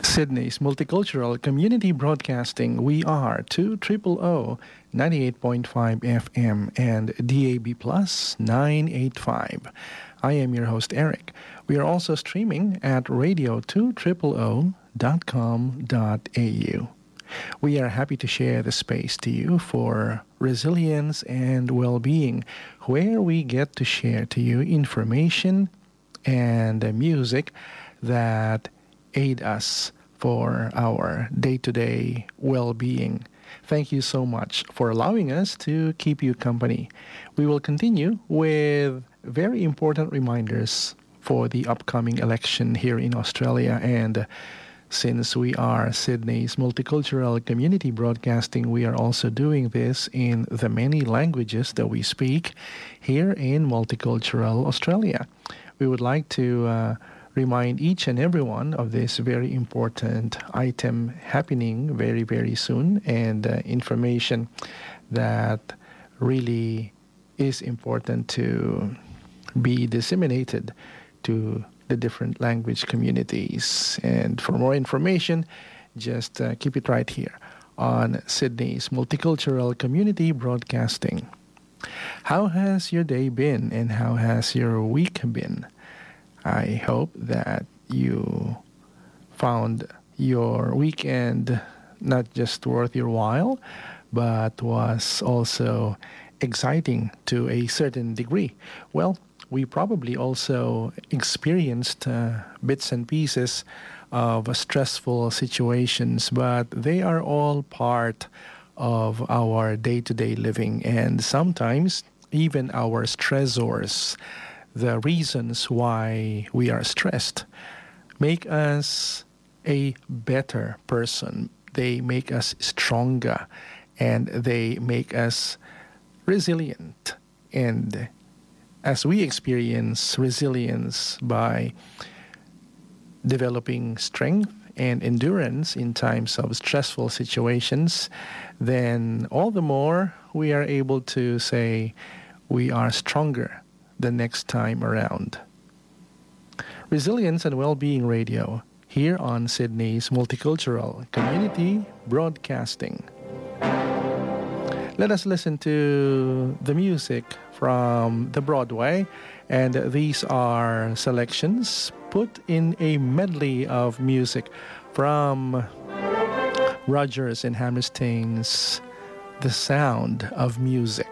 Sydney's multicultural community broadcasting. We are 2 98.5 FM and DAB Plus 985. I am your host, Eric. We are also streaming at radio200.com.au. We are happy to share the space to you for resilience and well-being, where we get to share to you information and music that aid us for our day-to-day well-being. Thank you so much for allowing us to keep you company. We will continue with very important reminders for the upcoming election here in Australia, and since we are Sydney's multicultural community broadcasting, we are also doing this in the many languages that we speak here in multicultural Australia. We would like to remind each and everyone of this very important item happening very, very soon, and information that really is important to be disseminated to the different language communities. And for more information, just keep it right here on Sydney's Multicultural Community Broadcasting. How has your day been, and how has your week been? I hope that you found your weekend not just worth your while, but was also exciting to a certain degree. Well, we probably also experienced bits and pieces of stressful situations, but they are all part of our day-to-day living, and sometimes even our stressors, the reasons why we are stressed, make us a better person. They make us stronger, and they make us resilient. And as we experience resilience by developing strength and endurance in times of stressful situations, then all the more we are able to say we are stronger the next time around. Resilience and Wellbeing Radio, here on Sydney's Multicultural Community Broadcasting. Let us listen to the music from the Broadway, and these are selections put in a medley of music from Rodgers and Hammerstein's The Sound of Music.